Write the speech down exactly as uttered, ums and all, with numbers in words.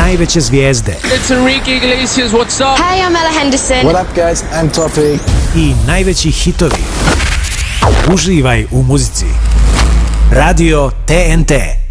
najveće zvijezde. It's Enrique Iglesias, what's up? Hey, I'm Ella Henderson. What up guys, I'm Toffee. I najveći hitovi. Uživaj u muzici. Radio T N T.